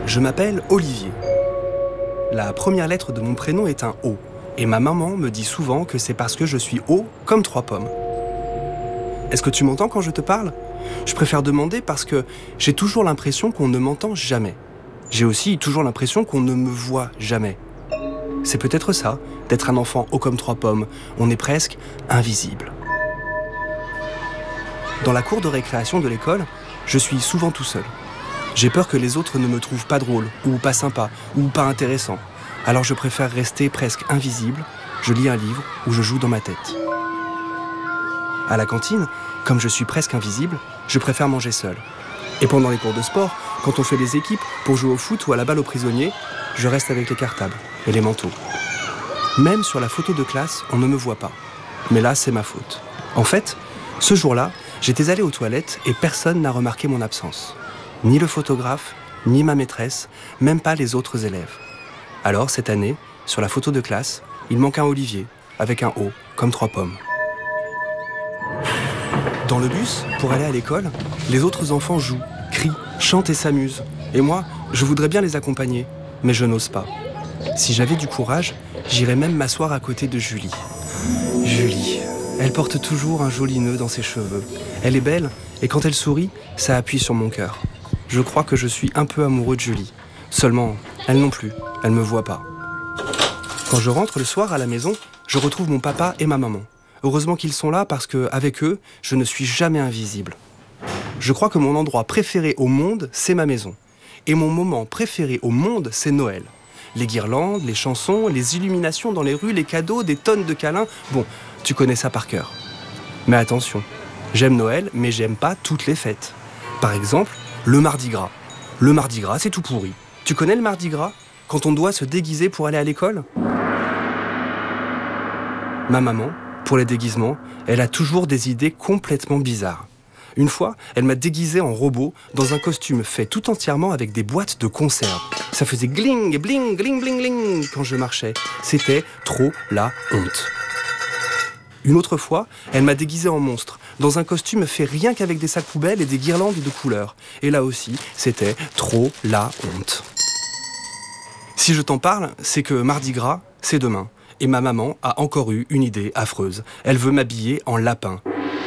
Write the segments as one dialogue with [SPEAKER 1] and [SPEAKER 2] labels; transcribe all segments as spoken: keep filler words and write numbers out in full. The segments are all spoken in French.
[SPEAKER 1] Je m'appelle Olivier. La première lettre de mon prénom est un O. Et ma maman me dit souvent que c'est parce que je suis haut comme trois pommes. Est-ce que tu m'entends quand je te parle ? Je préfère demander parce que j'ai toujours l'impression qu'on ne m'entend jamais. J'ai aussi toujours l'impression qu'on ne me voit jamais. C'est peut-être ça, d'être un enfant haut comme trois pommes. On est presque invisible. Dans la cour de récréation de l'école, je suis souvent tout seul. J'ai peur que les autres ne me trouvent pas drôle, ou pas sympa, ou pas intéressant. Alors je préfère rester presque invisible, je lis un livre ou je joue dans ma tête. À la cantine, comme je suis presque invisible, je préfère manger seul. Et pendant les cours de sport, quand on fait des équipes pour jouer au foot ou à la balle aux prisonniers, je reste avec les cartables et les manteaux. Même sur la photo de classe, on ne me voit pas. Mais là, c'est ma faute. En fait, ce jour-là, j'étais allé aux toilettes et personne n'a remarqué mon absence. Ni le photographe, ni ma maîtresse, même pas les autres élèves. Alors, cette année, sur la photo de classe, il manque un Olivier, avec un O, comme trois pommes. Dans le bus, pour aller à l'école, les autres enfants jouent, crient, chantent et s'amusent. Et moi, je voudrais bien les accompagner, mais je n'ose pas. Si j'avais du courage, j'irais même m'asseoir à côté de Julie. Julie, elle porte toujours un joli nœud dans ses cheveux. Elle est belle, et quand elle sourit, ça appuie sur mon cœur. Je crois que je suis un peu amoureux de Julie. Seulement, elle non plus, elle ne me voit pas. Quand je rentre le soir à la maison, je retrouve mon papa et ma maman. Heureusement qu'ils sont là parce qu'avec eux, je ne suis jamais invisible. Je crois que mon endroit préféré au monde, c'est ma maison. Et mon moment préféré au monde, c'est Noël. Les guirlandes, les chansons, les illuminations dans les rues, les cadeaux, des tonnes de câlins. Bon, tu connais ça par cœur. Mais attention, j'aime Noël, mais j'aime pas toutes les fêtes. Par exemple, le Mardi Gras. Le Mardi Gras, c'est tout pourri. Tu connais le Mardi Gras ? Quand on doit se déguiser pour aller à l'école ? Ma maman, pour les déguisements, elle a toujours des idées complètement bizarres. Une fois, elle m'a déguisé en robot dans un costume fait tout entièrement avec des boîtes de conserve. Ça faisait gling, bling, gling, bling, bling quand je marchais. C'était trop la honte. Une autre fois, elle m'a déguisé en monstre, dans un costume fait rien qu'avec des sacs poubelles et des guirlandes de couleurs. Et là aussi, c'était trop la honte. Si je t'en parle, c'est que Mardi Gras, c'est demain. Et ma maman a encore eu une idée affreuse. Elle veut m'habiller en lapin.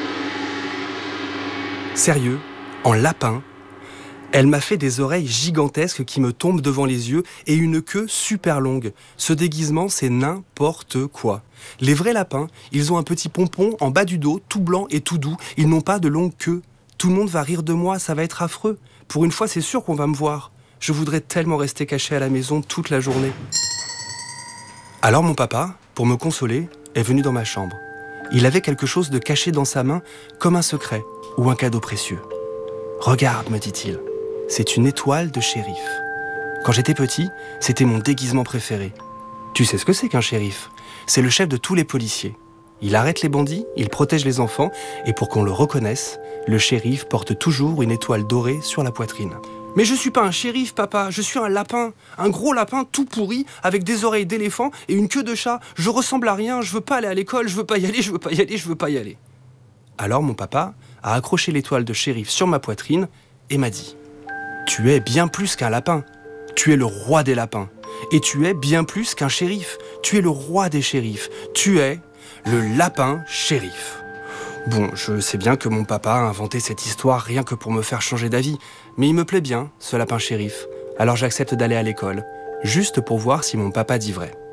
[SPEAKER 1] Sérieux, en lapin ? Elle m'a fait des oreilles gigantesques qui me tombent devant les yeux et une queue super longue. Ce déguisement, c'est n'importe quoi. Les vrais lapins, ils ont un petit pompon en bas du dos, tout blanc et tout doux. Ils n'ont pas de longue queue. Tout le monde va rire de moi, ça va être affreux. Pour une fois, c'est sûr qu'on va me voir. Je voudrais tellement rester caché à la maison toute la journée. Alors mon papa, pour me consoler, est venu dans ma chambre. Il avait quelque chose de caché dans sa main, comme un secret ou un cadeau précieux. « Regarde, me dit-il, c'est une étoile de shérif. Quand j'étais petit, c'était mon déguisement préféré. Tu sais ce que c'est qu'un shérif ? C'est le chef de tous les policiers. Il arrête les bandits, il protège les enfants, et pour qu'on le reconnaisse, le shérif porte toujours une étoile dorée sur la poitrine. Mais je suis pas un shérif, papa, je suis un lapin. Un gros lapin tout pourri, avec des oreilles d'éléphant et une queue de chat. Je ressemble à rien, je veux pas aller à l'école, je veux pas y aller, je veux pas y aller, je veux pas y aller. » Alors mon papa a accroché l'étoile de shérif sur ma poitrine et m'a dit « Tu es bien plus qu'un lapin. Tu es le roi des lapins. Et tu es bien plus qu'un shérif. Tu es le roi des shérifs. Tu es le lapin shérif. » Bon, je sais bien que mon papa a inventé cette histoire rien que pour me faire changer d'avis, mais il me plaît bien, ce lapin shérif. Alors j'accepte d'aller à l'école, juste pour voir si mon papa dit vrai.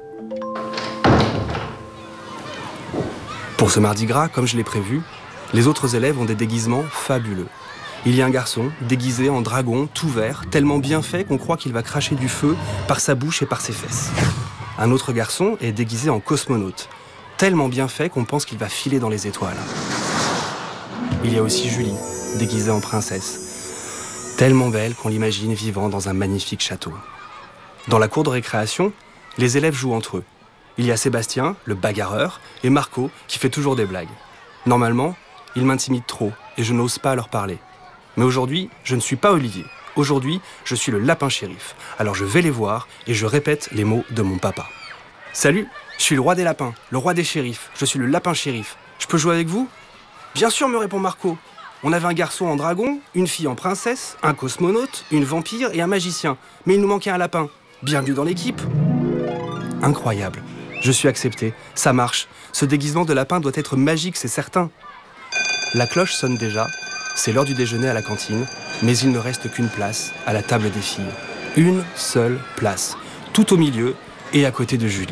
[SPEAKER 1] Pour ce Mardi Gras, comme je l'ai prévu, les autres élèves ont des déguisements fabuleux. Il y a un garçon déguisé en dragon, tout vert, tellement bien fait qu'on croit qu'il va cracher du feu par sa bouche et par ses fesses. Un autre garçon est déguisé en cosmonaute, tellement bien fait qu'on pense qu'il va filer dans les étoiles. Il y a aussi Julie, déguisée en princesse, tellement belle qu'on l'imagine vivant dans un magnifique château. Dans la cour de récréation, les élèves jouent entre eux. Il y a Sébastien, le bagarreur, et Marco, qui fait toujours des blagues. Normalement, ils m'intimident trop et je n'ose pas leur parler. Mais aujourd'hui, je ne suis pas Olivier. Aujourd'hui, je suis le lapin shérif. Alors je vais les voir et je répète les mots de mon papa. « Salut, je suis le roi des lapins, le roi des shérifs. Je suis le lapin shérif. Je peux jouer avec vous ?» « Bien sûr, me répond Marco. On avait un garçon en dragon, une fille en princesse, un cosmonaute, une vampire et un magicien. Mais il nous manquait un lapin. Bienvenue dans l'équipe. Incroyable. Je suis accepté. Ça marche. Ce déguisement de lapin doit être magique, c'est certain. La cloche sonne déjà. C'est l'heure du déjeuner à la cantine. Mais il ne reste qu'une place à la table des filles. Une seule place. Tout au milieu et à côté de Julie.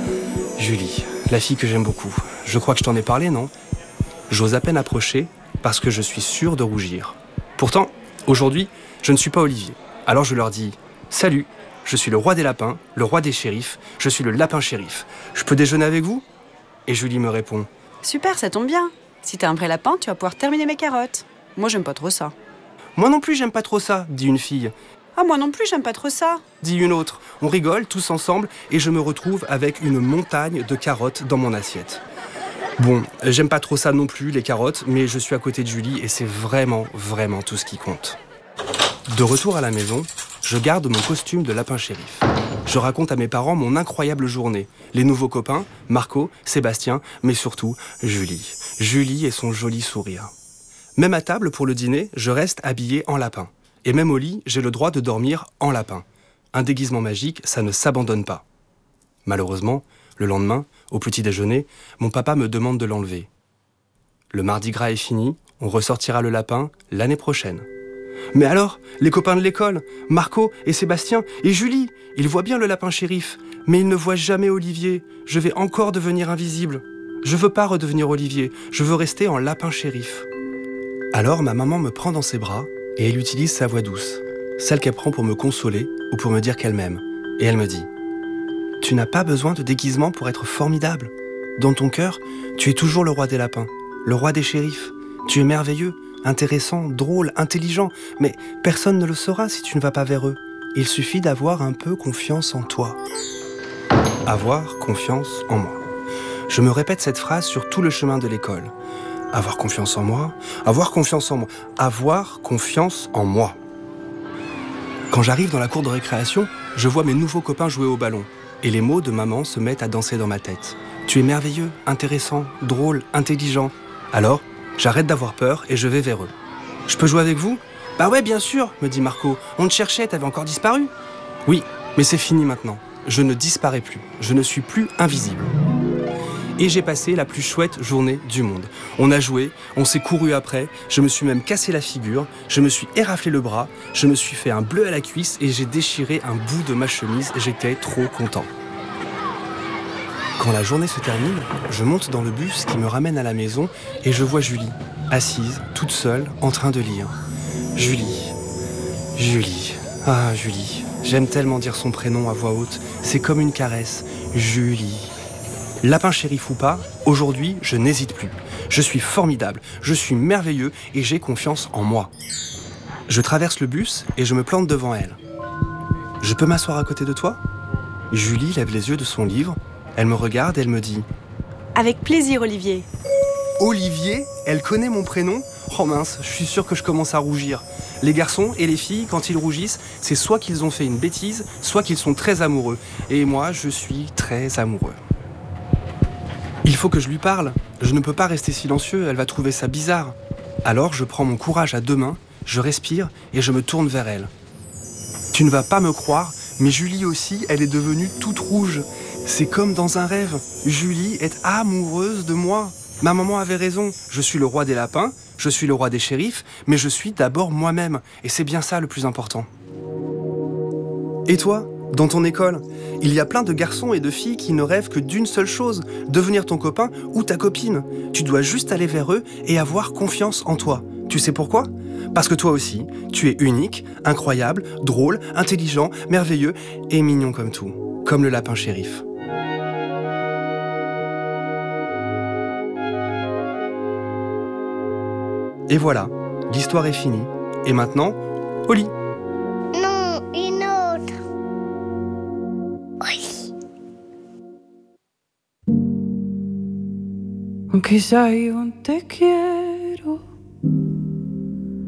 [SPEAKER 1] Julie, la fille que j'aime beaucoup. Je crois que je t'en ai parlé, non ? J'ose à peine approcher parce que je suis sûr de rougir. Pourtant, aujourd'hui, je ne suis pas Olivier. Alors je leur dis « Salut, je suis le roi des lapins, le roi des shérifs, je suis le lapin shérif. Je peux déjeuner avec vous ?» Et Julie me répond
[SPEAKER 2] « Super, ça tombe bien. Si t'es un vrai lapin, tu vas pouvoir terminer mes carottes. Moi, j'aime pas trop ça. »«
[SPEAKER 1] Moi non plus, j'aime pas trop ça, » dit une fille.
[SPEAKER 2] « Ah, moi non plus, j'aime pas trop ça, »
[SPEAKER 1] dit une autre. On rigole tous ensemble et je me retrouve avec une montagne de carottes dans mon assiette. Bon, j'aime pas trop ça non plus, les carottes, mais je suis à côté de Julie et c'est vraiment, vraiment tout ce qui compte. De retour à la maison, je garde mon costume de lapin shérif. Je raconte à mes parents mon incroyable journée. Les nouveaux copains, Marco, Sébastien, mais surtout Julie. Julie et son joli sourire. Même à table pour le dîner, je reste habillé en lapin. Et même au lit, j'ai le droit de dormir en lapin. Un déguisement magique, ça ne s'abandonne pas. Malheureusement, le lendemain, au petit déjeuner, mon papa me demande de l'enlever. Le mardi gras est fini, on ressortira le lapin l'année prochaine. Mais alors, les copains de l'école, Marco et Sébastien et Julie, ils voient bien le lapin shérif, mais ils ne voient jamais Olivier. Je vais encore devenir invisible. Je veux pas redevenir Olivier, je veux rester en lapin shérif. Alors ma maman me prend dans ses bras et elle utilise sa voix douce, celle qu'elle prend pour me consoler ou pour me dire qu'elle m'aime. Et elle me dit « Tu n'as pas besoin de déguisement pour être formidable. Dans ton cœur, tu es toujours le roi des lapins, le roi des shérifs. Tu es merveilleux, intéressant, drôle, intelligent, mais personne ne le saura si tu ne vas pas vers eux. Il suffit d'avoir un peu confiance en toi. » Avoir confiance en moi. Je me répète cette phrase sur tout le chemin de l'école. Avoir confiance en moi, avoir confiance en moi, avoir confiance en moi. Quand j'arrive dans la cour de récréation, je vois mes nouveaux copains jouer au ballon. Et les mots de maman se mettent à danser dans ma tête. Tu es merveilleux, intéressant, drôle, intelligent. Alors, j'arrête d'avoir peur et je vais vers eux. Je peux jouer avec vous ? Bah ouais, bien sûr, me dit Marco. On te cherchait, t'avais encore disparu ? Oui, mais c'est fini maintenant. Je ne disparais plus. Je ne suis plus invisible. Et j'ai passé la plus chouette journée du monde. On a joué, on s'est couru après, je me suis même cassé la figure, je me suis éraflé le bras, je me suis fait un bleu à la cuisse et j'ai déchiré un bout de ma chemise, j'étais trop content. Quand la journée se termine, je monte dans le bus qui me ramène à la maison et je vois Julie, assise, toute seule, en train de lire. Julie, Julie, ah Julie, j'aime tellement dire son prénom à voix haute, c'est comme une caresse, Julie. Lapin shérif ou pas, aujourd'hui, je n'hésite plus. Je suis formidable, je suis merveilleux et j'ai confiance en moi. Je traverse le bus et je me plante devant elle. Je peux m'asseoir à côté de toi ? Julie lève les yeux de son livre, elle me regarde et elle me dit
[SPEAKER 2] « Avec plaisir, Olivier. »
[SPEAKER 1] Olivier ? Elle connaît mon prénom ? Oh mince, je suis sûr que je commence à rougir. Les garçons et les filles, quand ils rougissent, c'est soit qu'ils ont fait une bêtise, soit qu'ils sont très amoureux. Et moi, je suis très amoureux. Il faut que je lui parle. Je ne peux pas rester silencieux, elle va trouver ça bizarre. Alors je prends mon courage à deux mains, je respire et je me tourne vers elle. Tu ne vas pas me croire, mais Julie aussi, elle est devenue toute rouge. C'est comme dans un rêve. Julie est amoureuse de moi. Ma maman avait raison. Je suis le roi des lapins, je suis le roi des shérifs, mais je suis d'abord moi-même. Et c'est bien ça le plus important. Et toi ? Dans ton école, il y a plein de garçons et de filles qui ne rêvent que d'une seule chose, devenir ton copain ou ta copine. Tu dois juste aller vers eux et avoir confiance en toi. Tu sais pourquoi ? Parce que toi aussi, tu es unique, incroyable, drôle, intelligent, merveilleux et mignon comme tout, comme le lapin shérif. Et voilà, l'histoire est finie. Et maintenant, au lit.
[SPEAKER 3] Quizá yo te quiero